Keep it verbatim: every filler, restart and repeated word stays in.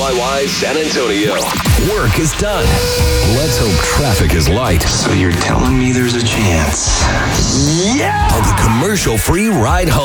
Y Y San Antonio. Work is done. Let's hope traffic is light. So you're telling me there's a chance? Yeah! On the commercial-free ride home.